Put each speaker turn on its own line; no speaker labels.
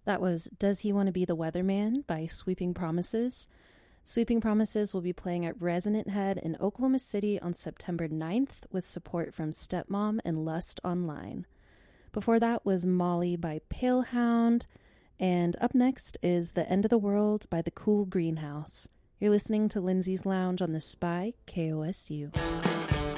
That was Does He Want to Be the Weatherman by Sweeping Promises. Sweeping Promises will be playing at Resonant Head in Oklahoma City on September 9th with support from Stepmom and Lust Online. Before that was Molly by Palehound, and up next is The End of the World by The Cool Greenhouse. You're listening to Lindsay's Lounge on the Spy KOSU.